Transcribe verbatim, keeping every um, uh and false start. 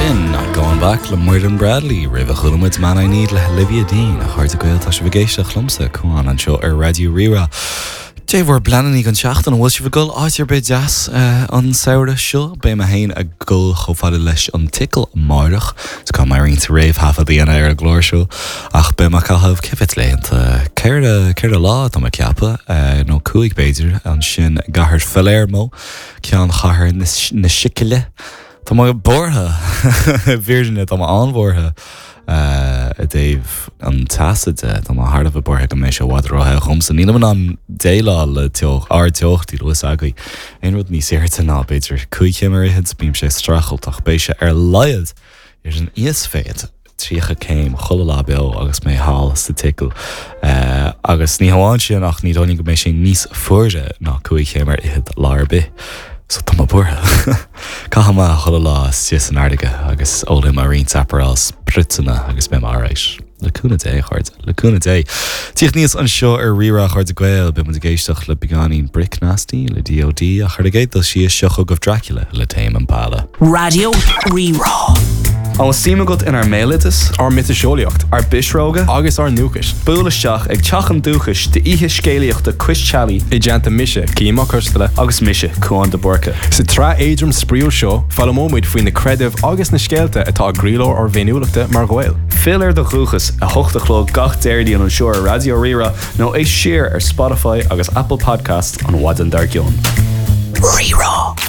sin going back le Murden Bradley rih chulmid man I need le Olivia Dean a chuir a gael tá se bhgéiste chlumsa chuáin an seo ar Radio Rira. Dé bhar blaanaí an seachtain bhfuil si bhgul áitir be jazz an saoire seo bé a hain a gul chofada leis an tickle marach s cá mar rint réomh hafa dhéana ar a glóir seo ach be mar cahabh cifit léint céir a lá tá ceappa nó cuaig béidir an sin gahar filléir mó cean chahar na siceile Tá má bortha bhíirne tá má anmhórtha a déobh an tasaide tá má hardamh a bortha go mééis se bhhadraíthe chumsa ní an déile le teoch ár teochttaí luas agaí aon rud ní séirta ná beidir chuicéimeirithe bím sé strachaltach béise ar laiad ar an íos féad tríocha céim chola lábeo agus mé hall sa tickle uh, agus ní hamháin sin ach ní dóinnig go mééis sé níos fuairde ná chuicéimeirithe láirbe So tá má bortha. Caithe má chola lá sios an airdige agus óla mar rion taparál spritsanna agus bé mar éis. Leúna dé chuirde, leúna dé. Tíoch níos an seo ar rira chuirde gweil be mu a géisteach le beganín Brick Nasty le D O D a chuir a géit si seocha go Dracula le téim an pála. Radio Rira. An síime go in ar mélitas ar mitaseolaíocht ar bisróga agus ar núchas. Búlaisteach ag teachan dúchas de ihe scéalaíochta cuistealaí I deanta mise cíime chuirstala agus mise chuan de borca. Sa trá éadrom spríúil seo fáil móid faoin na creidimh agus na scéalta atá gríló ar bhéúlaachta mar ghail. Fill ar do chuchas a hochtachló gach déirdaí an seo ar Radio Rira nó é siar ar Spotify agus Apple Podcast an Wadan Dargion. Rira.